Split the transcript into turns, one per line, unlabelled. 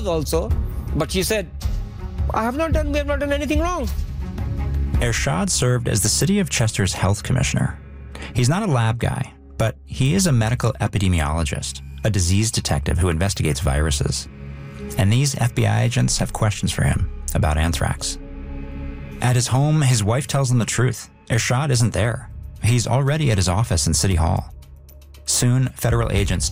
also, but she said, we have not done anything wrong.
Ershad served as the city of Chester's health commissioner. He's not a lab guy, but he is a medical epidemiologist, a disease detective who investigates viruses. And these FBI agents have questions for him about anthrax. At his home, his wife tells him the truth. Ershad isn't there. He's already at his office in City Hall. Soon, federal agents